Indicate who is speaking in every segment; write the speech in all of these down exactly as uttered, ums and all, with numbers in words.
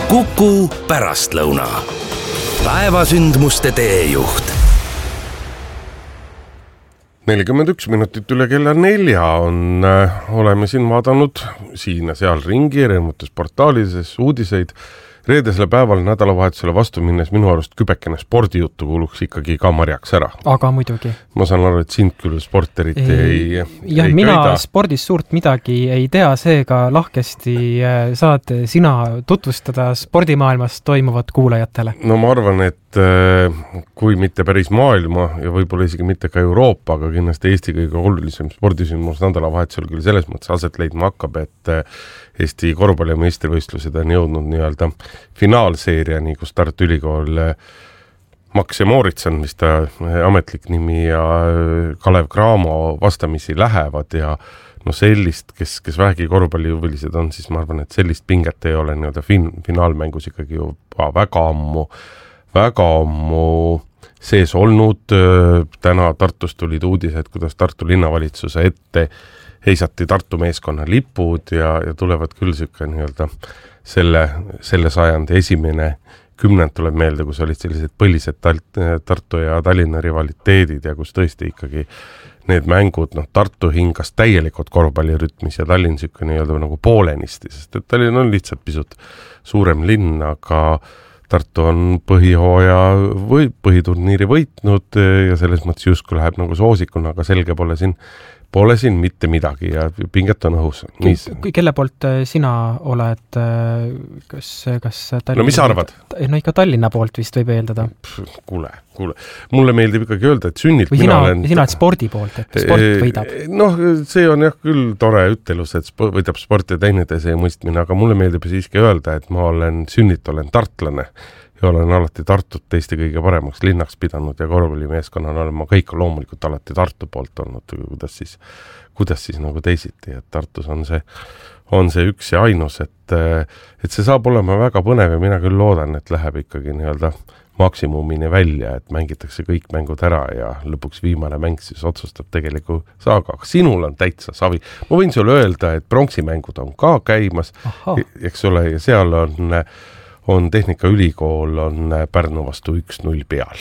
Speaker 1: Kuku pärastlõuna. Päevasündmuste teejuht.
Speaker 2: nelikümmend üks minutit üle kella nelja on, äh, oleme siin vaadanud siin ja seal ringi erinevates portaalides uudiseid. Reedesele päeval nädalavahetusele vastu minnes minu arust kübekene spordijuttu kuuluks ikkagi ka marjaks ära.
Speaker 3: Aga muidugi.
Speaker 2: Ma saan aru, et sind küll sport eriti ei, ei,
Speaker 3: jah,
Speaker 2: ei
Speaker 3: mina
Speaker 2: köida.
Speaker 3: Spordis suurt midagi ei tea, seega lahkesti saad sina tutvustada spordimaailmas toimuvat kuulajatele.
Speaker 2: No ma arvan, et kui mitte päris maailma ja võib-olla isegi mitte ka Euroopa, aga kindlasti Eesti kõige olulisem spordisündmus nädalavahetusel küll selles mõttes aset leidma hakkab, et Eesti korvpalli meistrivõistlused on jõudnud nii-öelda finaalseeriani, kus Tartu Ülikool Max ja Moritson, mis ta ametlik nimi, ja Kalev Cramo vastamisi lähevad ja no sellist, kes, kes vähegi korvpallihuvilised on, siis ma arvan, et sellist pinget ei ole nii-öelda fin- finaalmängus ikkagi juba väga ammu väga ammu sees olnud. Täna Tartus tulid uudised, kuidas Tartu linnavalitsuse ette heisati Tartu meeskonna lipud ja, ja tulevad küll sükka nii-öelda selle, selle sajandi esimene kümnend tuleb meelde, kus olid sellised põlised Tartu ja Tallinna rivaliteedid ja kus tõesti ikkagi need mängud, noh, Tartu hingas täielikult korvpallirütmis ja Tallinn sükka nii-öelda nagu poolenisti, sest et Tallinn on lihtsalt pisut suurem linn, aga Tartu on põhihooja või põhiturniiri võitnud ja selles mõttes justkui läheb nagu soosikuna, aga selge pole siin, pole siin mitte midagi ja pinget on õhus.
Speaker 3: Kelle poolt sina oled, kas, kas Tallinna...
Speaker 2: No mis arvad?
Speaker 3: No ikka Tallinna poolt vist võib eeldada.
Speaker 2: Kuule, kuule. Mulle meeldib ikkagi öelda, et sünnilt
Speaker 3: või sina,
Speaker 2: olen...
Speaker 3: sina oled spordi poolt, et sport võidab.
Speaker 2: Noh, see on jah küll tore ütelus, et sport, võidab sport ja teineteise mõistmine, aga mulle meeldib siiski öelda, et ma olen sünnilt olen tartlane ja olen alati Tartut Eesti kõige paremaks linnaks pidanud ja korvpallimeeskonnana olen ma kõik loomulikult alati Tartu poolt olnud, kuidas siis, kuidas siis nagu teisiti, et Tartus on see, on see üks ja ainus, et, et see saab olema väga põnev ja mina küll loodan, et läheb ikkagi nii-öelda maksimumini välja, et mängitakse kõik mängud ära ja lõpuks viimane mäng siis otsustab tegeliku saaga. Aga sinul on täitsa savi. Ma võin sulle öelda, et pronksimängud on ka käimas, eks ole, ja seal on on Tehnikaülikool on Pärnu vastu üks null peal.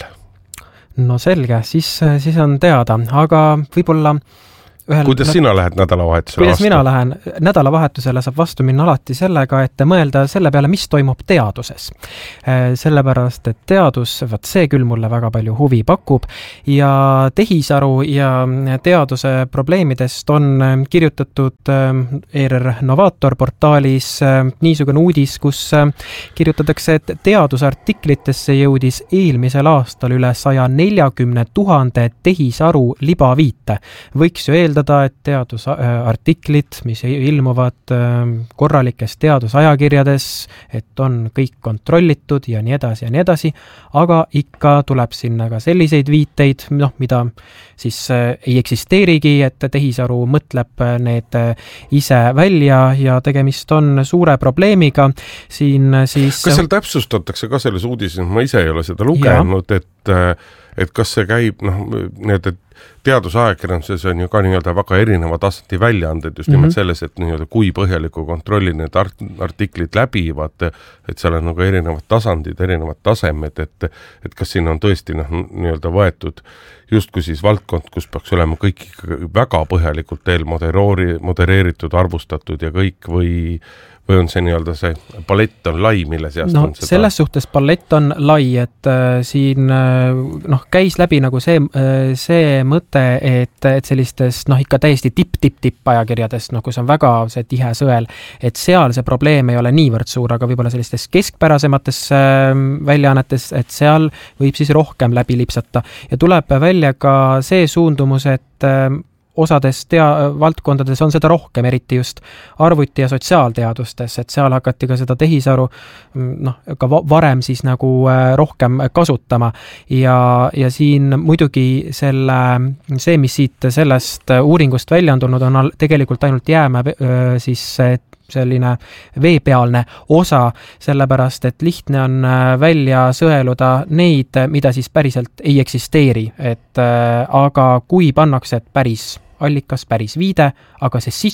Speaker 3: No selge, siis, siis on teada, aga võib-olla ühel...
Speaker 2: Kuidas sina lähed nädalavahetusele
Speaker 3: Kuidas
Speaker 2: vastu?
Speaker 3: mina lähen nädalavahetusele saab vastu minna alati sellega, et mõelda selle peale, mis toimub teaduses. Sellepärast, et teadus, vaat see küll mulle väga palju huvi pakub ja tehisaru ja teaduse probleemidest on kirjutatud E R R Novaator portaalis niisugune uudis, kus kirjutatakse, et teadusartiklitesse jõudis eelmisel aastal üle saja neljakümne tuhande tehisaru libaviite. Võiks ju eelda, et teadusartiklid, mis ilmuvad korralikes teadusajakirjades, et on kõik kontrollitud ja nii edasi ja nii edasi, aga ikka tuleb sinna ka selliseid viiteid, noh, mida siis ei eksisteerigi, et tehisaru mõtleb need ise välja ja tegemist on suure probleemiga. Siin siis...
Speaker 2: Kas seal täpsustatakse ka selles uudises, ma ise ei ole seda lugenud, et, et kas see käib, noh, need, et teadusajakirjanduses on ju ka nii-öelda väga erineva tasandi väljaanded just nimelt mm -hmm. selles, et nii-öelda kui põhjaliku kontrolli need art- artiklid läbivad, et seal on nagu erinevad tasandid, erinevad tasemed, et, et kas siin on tõesti noh, nii-öelda võetud justkui siis valdkond, kus peaks olema kõik väga põhjalikult eel moderoori, modereeritud, arvustatud ja kõik või või on see nii-öelda see palett on lai, mille seast
Speaker 3: no,
Speaker 2: on seda?
Speaker 3: Selles suhtes palett on lai, et äh, siin äh, noh, käis läbi nagu see, äh, see mõte, et, et sellistest noh, ikka täiesti tipp-tipp-tipp ajakirjadest, noh, kus on väga see tihe sõel, et seal see probleem ei ole niivõrd suur, aga võib-olla sellistes keskpärasemates äh, väljaannetes, et seal võib siis rohkem läbi lipsata. Ja tuleb välja ka see suundumus, et äh, osades tea- valdkondades on seda rohkem, eriti just arvuti- ja sotsiaalteadustes, et seal hakati ka seda tehisaru noh, ka varem siis nagu rohkem kasutama ja, ja siin muidugi selle, see, mis siit sellest uuringust välja on tulnud, on tegelikult ainult jääme siis selline veepealne osa, sellepärast, et lihtne on välja sõeluda neid, mida siis päriselt ei eksisteeri, et aga kui pannakse, et päris allikas, päris viide, aga see sisu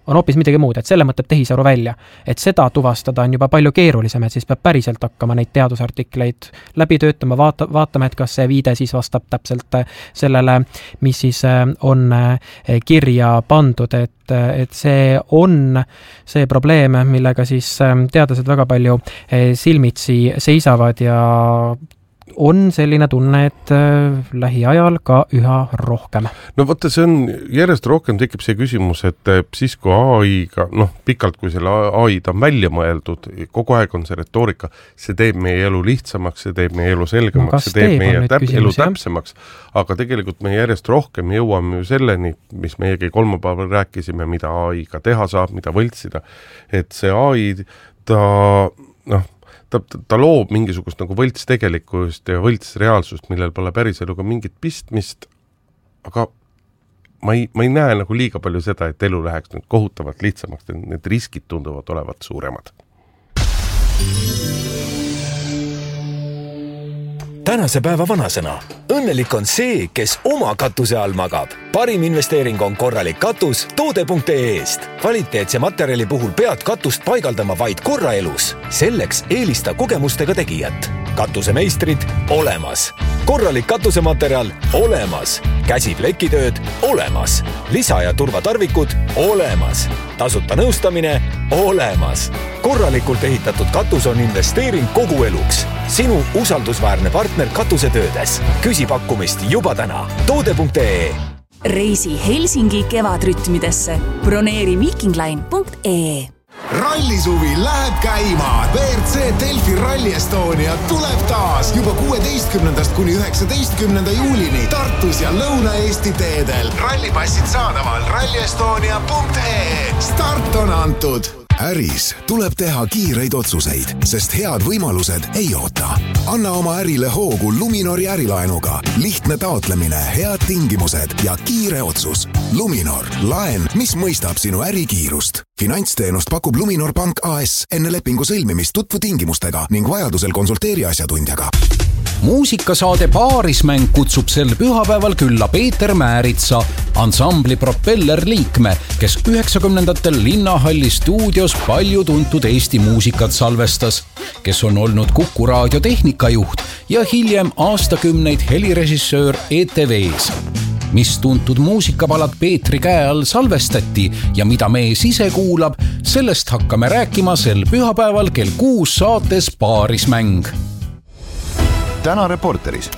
Speaker 3: on hoopis midagi muud, et selle mõtleb tehisaru välja. Et seda tuvastada on juba palju keerulisem, et siis peab päriselt hakkama neid teadusartikleid läbi töötama, vaata, vaatama, et kas see viide siis vastab täpselt sellele, mis siis on kirja pandud, et, et see on see probleem, millega siis teadlased väga palju silmitsi seisavad ja on selline tunne, et lähiajal ka üha rohkem.
Speaker 2: No võtta, see on, järjest rohkem tekib see küsimus, et siis kui A I-ga, noh, pikalt kui selle A I-d on välja mõeldud, kogu aeg on see retoorika, see teeb meie elu lihtsamaks, see teeb meie elu selgemaks, no, see teeb meie täp- küsimus, elu täpsemaks, aga tegelikult me järjest rohkem jõuame ju selleni, mis meiegi kolmapäeval rääkisime, mida A I-ga teha saab, mida võltsida, et see A I, ta, noh, Ta, ta loob mingisugust nagu võlts tegelikkust ja võlts reaalsust, millel pole päris eluga mingit pistmist, aga ma ei, ma ei näe nagu liiga palju seda, et elu läheks nüüd kohutavalt lihtsamaks, need riskid tunduvad olevat suuremad.
Speaker 1: Tänase päeva vanasõna. Õnnelik on see, kes oma katuse all magab. Parim investeering on korralik katus toode punkt ee-st. Kvaliteetse materjali puhul pead katust paigaldama vaid korra elus. Selleks eelista kogemustega tegijat. Katusemeistrid olemas. Korralik katusematerjal olemas. Käsiplekitööd olemas. Lisa- ja turvatarvikud olemas. Tasuta nõustamine olemas. Korralikult ehitatud katus on investeering kogu eluks. Sinu usaldusväärne partner katusetöödes. Küsi pakkumist juba täna. toode punkt ee.
Speaker 4: Reisi Helsingi kevadrütmidesse. Broneeri vikingline punkt ee.
Speaker 5: Rallisuvi läheb käima. V R C Delfi Rally Estonia tuleb taas juba kuueteistkümnendast kuni üheksateistkümnenda juulini Tartus ja Lõuna-Eesti teedel. Rallipassid saadaval ralli estonia punkt ee. Start on antud. Äris tuleb teha kiireid otsuseid, sest head võimalused ei oota. Anna oma ärile hoogu Luminori ärilaenuga. Lihtne taotlemine, head tingimused ja kiire otsus. Luminor, laen, mis mõistab sinu ärikiirust. Finantsteenust pakub Luminor Pank A S. Enne lepingu sõlmimist tutvu tingimustega ning vajadusel konsulteeri asjatundjaga.
Speaker 6: Muusikasaade Paarismäng kutsub sel pühapäeval külla Peeter Määritsa, ansambli Propeller liikme, kes üheksakümnendatel Linnahalli stuudios palju tuntud Eesti muusikat salvestas, kes on olnud Kuku raadio tehnikajuht ja hiljem aastakümneid helirežissöör E T V-s. Mis tuntud muusikapalad Peetri käe all salvestati ja mida mees ise kuulab, sellest hakkame rääkima sel pühapäeval kell kuus saates Paarismäng.
Speaker 7: Täna Reporteris.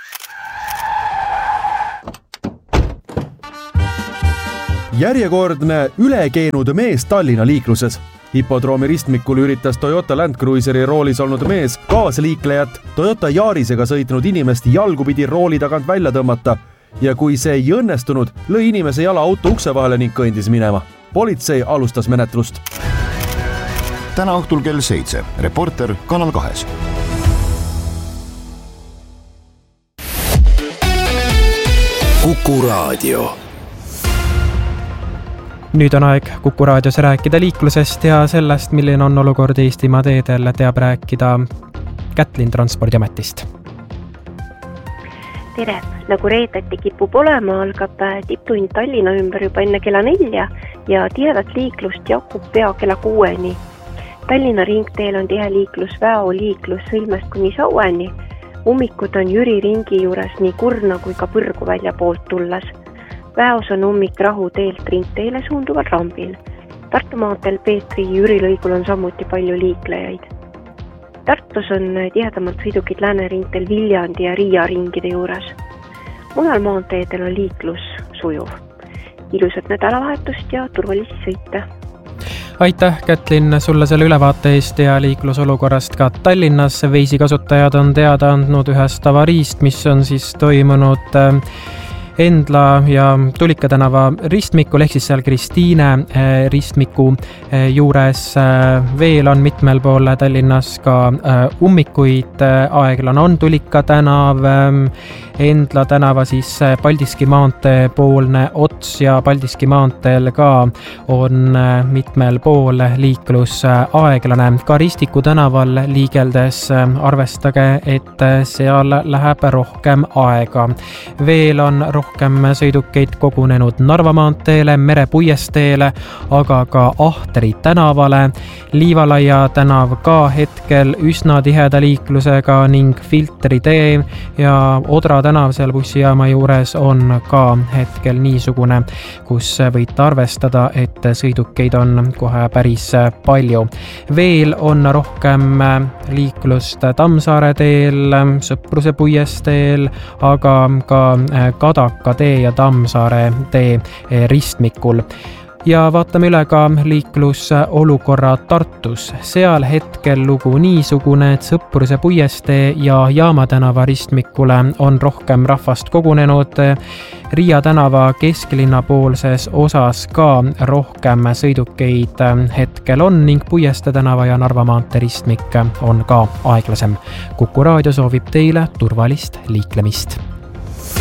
Speaker 8: Järjekordne ülekeenud mees Tallinna liikluses. Hipodroomi ristmikul üritas Toyota Land Cruiseri roolis olnud mees kaasliiklejat Toyota Yarisega sõitnud inimest jalgupidi rooli tagant välja tõmmata ja kui see ei õnnestunud, lõi inimese jala auto ukse vahele ning kõndis minema. Politsei alustas menetlust.
Speaker 7: Täna õhtul kell seitse. Reporter Kanal kahes.
Speaker 1: Kuku raadio.
Speaker 3: Nüüd on aeg Kuku raadios rääkida liiklusest ja sellest, milline on olukord Eestimaa teedel, teab rääkida Kätlin Transpordiametist.
Speaker 9: Tere! Nagu reedeti kipub olema, algab tipptund Tallinna ümber juba enne kella nelja ja tihedat liiklust jakub pea kella kuueni. Tallinna ringteel on tihe liiklus Väo liiklus Sõlmest kuni Saueni. Ummikud on Jüri ringi juures nii Kurna kui ka Põrgu välja poolt tulles. Väos on ummik Rahu teelt ringteele suunduval rambil. Tartu maanteel Peetri Jüri lõigul on samuti palju liiklejaid. Tartus on tihedamalt sõidukid Lääneringteel Viljandi ja Riia ringide juures. Mujal maanteedel on liiklus sujuv. Ilusat nädalavahetust ja turvalisi sõite!
Speaker 3: Aitäh, Kätlin, sulle selle ülevaate eest ja liiklusolukorrast ka Tallinnas. Veisi kasutajad on teada andnud ühest avariist, mis on siis toimunud Endla ja Tulika tänava ristmikul, ehk siis seal Kristiine ristmiku juures. Veel on mitmel pool Tallinnas ka ummikuid. Aeglane on Tulika tänav, Endla tänava siis Paldiski maantee poolne ots ja Paldiski maanteel ka on mitmel pool liiklus aeglane. Ka Ristiku tänaval liigeldes arvestage, et seal läheb rohkem aega. Veel on rohkem rohkem sõidukeid kogunenud Narva maanteele, Mere puiesteele, aga ka Ahtri tänavale. Liivalaia tänav ka hetkel üsna tiheda liiklusega ning Filtri tee ja Odra tänav seal bussijaama juures on ka hetkel niisugune, kus võite arvestada, et sõidukeid on kohe päris palju. Veel on rohkem liiklust Tammsaare teel, Sõpruse puiesteel, aga ka Kadaka tee ja Tammsaare tee ristmikul. Ja vaatame üle ka liiklusolukorra Tartus. Seal hetkel lugu niisugune, et Sõpruse puiestee ja Jaama tänava ristmikule on rohkem rahvast kogunenud. Riia tänava kesklinna poolses osas ka rohkem sõidukeid hetkel on ning Puieste tänava ja Narva maantee ristmik on ka aeglasem. Kuku raadio soovib teile turvalist liiklemist.